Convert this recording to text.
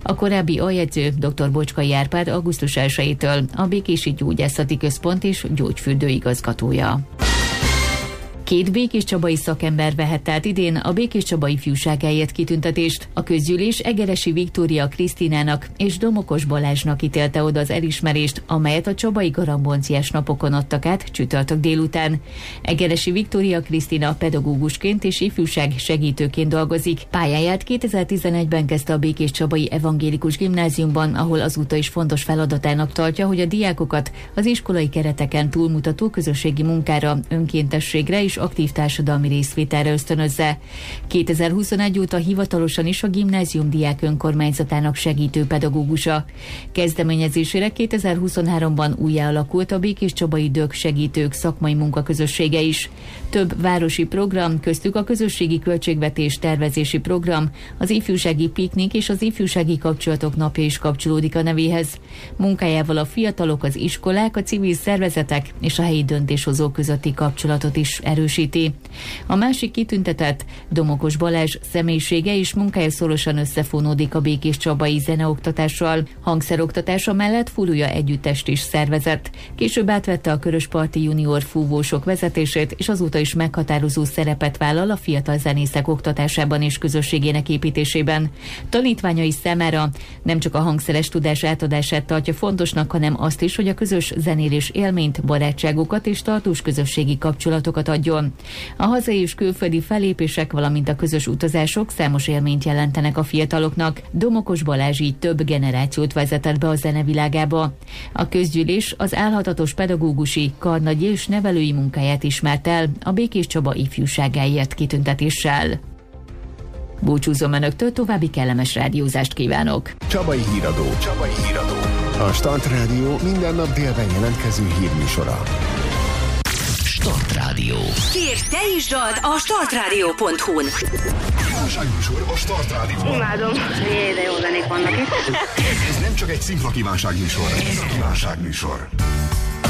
A korábbi aljegyző dr. Bocskai Árpád augusztus 1-től a Békési Gyógyászati Központ és gyógyfürdő igazgatója. 2 békéscsabai szakember vehette át idén a Békéscsabai ifjúságért kitüntetést. A közgyűlés Egeresi Viktória Krisztinának és Domokos Balázsnak ítélte oda az elismerést, amelyet a csabai garambonciás napokon adtak át csütörtök délután. Egeresi Viktória Krisztina pedagógusként és ifjúság segítőként dolgozik. Pályáját 2011-ben kezdte a Békéscsabai Evangélikus Gimnáziumban, ahol azóta is fontos feladatának tartja, hogy a diákokat az iskolai kereteken túlmutató közösségi munkára, önkéntességre és aktív társadalmi részvételre ösztönözze. 2021 óta hivatalosan is a gimnázium diák önkormányzatának segítő pedagógusa. Kezdeményezésére 2023-ban újjáalakult a Békéscsabai Dög segítők szakmai munkaközössége is. Több városi program, köztük a közösségi költségvetés tervezési program, az ifjúsági piknik és az ifjúsági kapcsolatok napja is kapcsolódik a nevéhez. Munkájával a fiatalok, az iskolák, a civil szervezetek és a helyi döntéshozók közötti kapcsolatot is erősíti. A másik kitüntetett, Domokos Balázs személyisége és munkája szorosan összefonódik a békéscsabai zeneoktatással. Hangszeroktatása mellett Fúluja együttest is szervezett. Később átvette a Körösparti junior fúvósok vezetését, és azóta is meghatározó szerepet vállal a fiatal zenészek oktatásában és közösségének építésében. Tanítványai számára nem csak a hangszeres tudás átadását tartja fontosnak, hanem azt is, hogy a közös zenélés élményt, barátságokat és tartós közösségi kapcsolatokat adjon. A hazai és külföldi fellépések, valamint a közös utazások számos élményt jelentenek a fiataloknak. Domokos Balázs így több generációt vezetett be a zenevilágába. A közgyűlés az álhatatos pedagógusi, karnagyi és nevelői munkáját ismert el a Békéscsaba ifjúságáért kitüntetéssel. Búcsúzom önöktől, további kellemes rádiózást kívánok. Csabai Híradó. A Start Rádió minden nap délben jelentkező hírműsora. Start Rádió. Kérj, te is dalt a startradio.hu-n. Kívánságműsor a Start Rádióban. Imádom. De jó zenék vannak itt. Ez nem csak egy szimpla kívánságműsor, ez a kívánságműsor.